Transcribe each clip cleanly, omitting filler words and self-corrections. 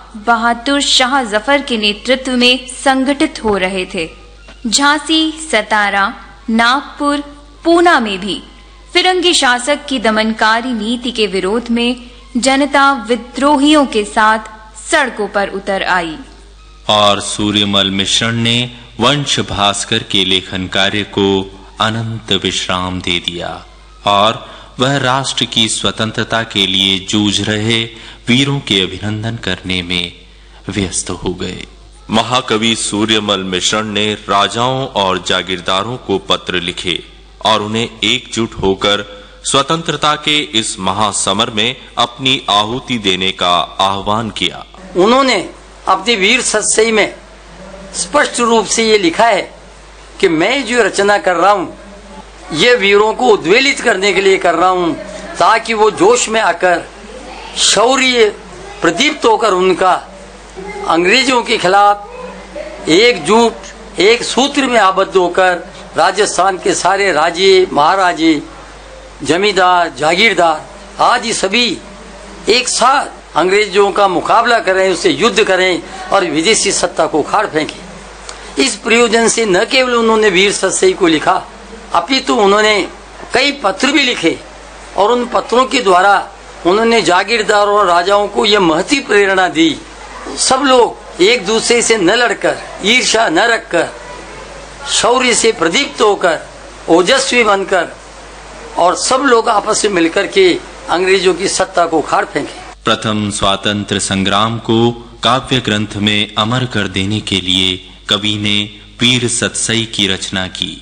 बहादुर शाह जफर के नेतृत्व में संगठित हो रहे थे। झांसी, सतारा, नागपुर, पूना में भी फिरंगी शासक की दमनकारी नीति के विरोध में जनता विद्रोहियों के साथ सड़कों पर उतर आई और सूर्यमल मिश्रण ने वंश भास्कर के लेखन कार्य को अनंत विश्राम दे दिया और वह राष्ट्र की स्वतंत्रता के लिए जूझ रहे वीरों के अभिनंदन करने में व्यस्त हो गए। महाकवि सूर्यमल मिश्रण ने राजाओं और जागीरदारों को पत्र लिखे और उन्हें एकजुट होकर स्वतंत्रता के इस महासमर में अपनी आहुति देने का आह्वान किया। उन्होंने अपनी वीर सत्सई में स्पष्ट रूप से ये लिखा है कि मैं जो रचना कर रहा हूँ ये वीरों को उद्वेलित करने के लिए कर रहा हूँ, ताकि वो जोश में आकर शौर्य प्रदीप्त होकर उनका अंग्रेजों के खिलाफ एकजुट एक सूत्र में आबद्ध होकर राजस्थान के सारे राजे, महाराजे, जमींदार, जागीरदार आदि सभी एक साथ अंग्रेजों का मुकाबला करें, उससे युद्ध करें और विदेशी सत्ता को उखाड़ फेंकें। इस प्रयोजन से न केवल उन्होंने वीर सत्सई को लिखा, अपितु उन्होंने कई पत्र भी लिखे और उन पत्रों के द्वारा उन्होंने जागीरदारों और राजाओं को यह महती प्रेरणा दी। सब लोग एक दूसरे से न लड़कर, ईर्ष्या न रखकर, शौर्य से प्रदीप्त होकर, ओजस्वी बनकर और सब लोग आपस में मिलकर के अंग्रेजों की सत्ता को उखाड़ फेंके। प्रथम स्वातंत्र संग्राम को काव्य ग्रंथ में अमर कर देने के लिए कवि ने वीर सत्सई की रचना की।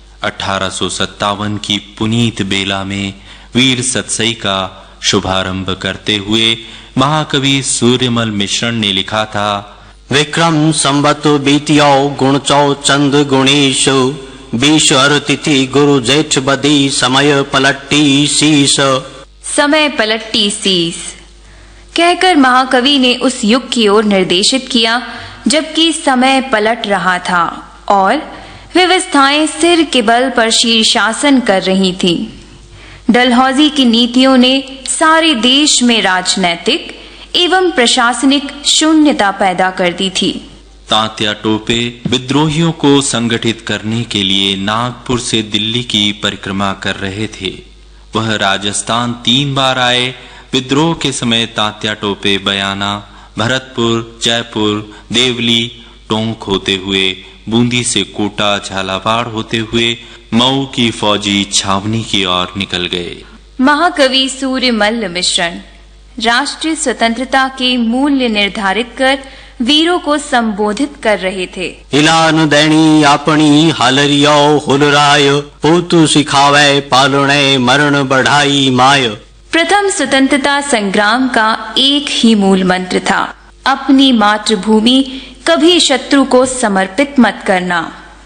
1857 की पुनीत बेला में वीर सत्सई का शुभारंभ करते हुए महाकवि सूर्यमल मिश्रण ने लिखा था, विक्रम संवत बीतियो गुणचौ चंद गुणेश, बीस अर तिथि गुरु जेठ बदी समय पलट्टी शीस। समय पलट्टी शीस कहकर महाकवि ने उस युग की ओर निर्देशित किया जबकि समय पलट रहा था और व्यवस्थाएं सिर के बल पर शीर्षासन कर रही थीं। डलहौजी की नीतियों ने सारे देश में राजनैतिक एवं प्रशासनिक शून्यता पैदा कर दी थी। तात्या टोपे विद्रोहियों को संगठित करने के लिए नागपुर से दिल्ली की परिक्रमा कर रहे थे। वह राजस्थान 3 बार आए। विद्रोह के समय तात्या टोपे बयाना, भरतपुर, जयपुर, देवली, टोंक होते हुए बूंदी से कोटा, झालावाड़ होते हुए मऊ की फौजी छावनी की ओर निकल गए। महाकवि सूर्यमल मिश्रण राष्ट्रीय स्वतंत्रता के मूल्य निर्धारित कर वीरों को संबोधित कर रहे थे। इलान दैणी आपनी हालरियो हुलराय, पोतु सिखावे पालने मरण बढ़ाई माय। प्रथम स्वतंत्रता संग्राम का एक ही मूल मंत्र था, अपनी मातृभूमि कभी शत्रु को समर्पित मत करना।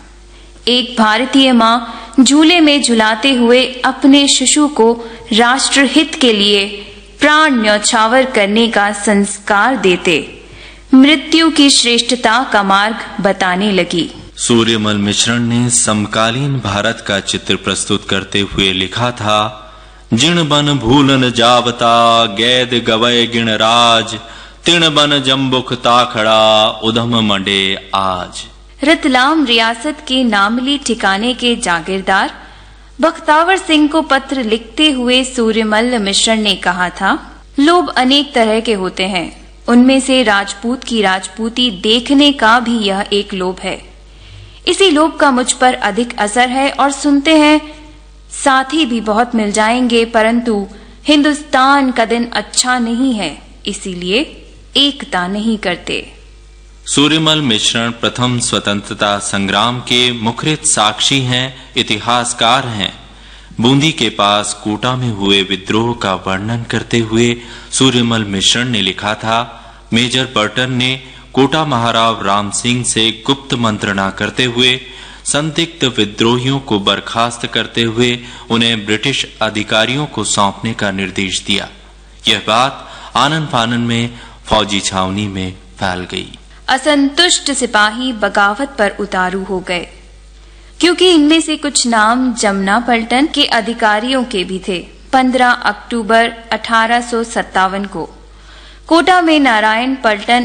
एक भारतीय माँ झूले में झुलाते हुए अपने शिशु को राष्ट्रहित के लिए प्राण न्यौछावर करने का संस्कार देते मृत्यु की श्रेष्ठता का मार्ग बताने लगी। सूर्यमल मिश्रण ने समकालीन भारत का चित्र प्रस्तुत करते हुए लिखा था, जिण बन भूलन जावता गैद गवय गिण राज, तिण बन जम्बुख ताखड़ा उधम मंडे आज। रतलाम रियासत के नामली ठिकाने के जागीरदार बख्तावर सिंह को पत्र लिखते हुए सूर्यमल मिश्रण ने कहा था, लोभ अनेक तरह के होते हैं, उनमें से राजपूत की राजपूती देखने का भी यह एक लोभ है। इसी लोभ का मुझ पर अधिक असर है और सुनते हैं साथी भी बहुत मिल जाएंगे, परंतु हिंदुस्तान का दिन अच्छा नहीं है, इसीलिए एकता नहीं करते। सूर्यमल मिश्रण प्रथम स्वतंत्रता संग्राम के मुखरित साक्षी हैं, इतिहासकार हैं। बूंदी के पास कोटा में हुए विद्रोह का वर्णन करते हुए सूर्यमल मिश्रण ने लिखा था, मेजर बर्टन ने कोटा महाराव राम सिंह से गुप्त मंत्रणा करते हुए संदिग्ध विद्रोहियों को बर्खास्त करते हुए उन्हें ब्रिटिश अधिकारियों को सौंपने का निर्देश दिया। यह बात आनन फानन में फौजी छावनी में फैल गई। असंतुष्ट सिपाही बगावत पर उतारू हो गए, क्योंकि इनमें से कुछ नाम जमुना पलटन के अधिकारियों के भी थे। 15 अक्टूबर 1857 को कोटा में नारायण पलटन